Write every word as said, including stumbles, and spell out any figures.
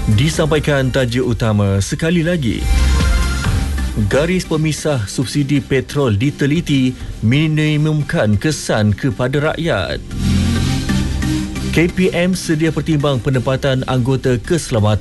Disampaikan tajuk utama sekali lagi. Garis pemisah subsidi petrol diteliti minimumkan kesan kepada rakyat. K P M sedia pertimbang penempatan anggota keselamatan